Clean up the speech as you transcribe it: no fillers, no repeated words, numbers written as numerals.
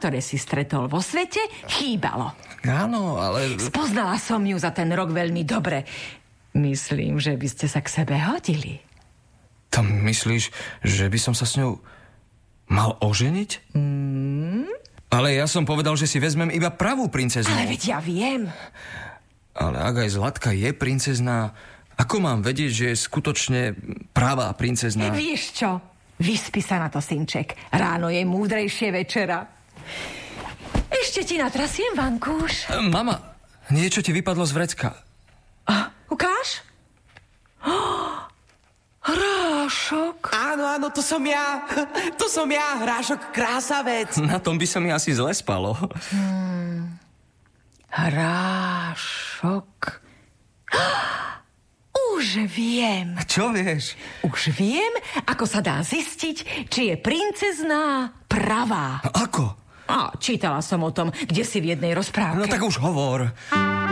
ktoré si stretol vo svete, chýbalo. Áno, ale... Spoznala som ju za ten rok veľmi dobre. Myslím, že by ste sa k sebe hodili. To myslíš, že by som sa s ňou mal oženiť? Ale ja som povedal, že si vezmem iba pravú princeznu. Ale veď ja viem. Ale ak aj Zlatka je princezná, ako mám vedieť, že je skutočne pravá princezná? Vieš čo? Vyspí sa na to, synček. Ráno je múdrejšie večera. Ešte ti natrasiem vankúš. Mama, niečo ti vypadlo z vrecka. Ukáž? Hrášok. Áno, to som ja. To som ja, Hrášok krásavec. Na tom by sa mi asi zle spalo. Hrášok. Už viem. Čo vieš? Už viem, ako sa dá zistiť, či je princezná pravá. Ako? Čítala som o tom, kde si v jednej rozprávke. No tak už hovor.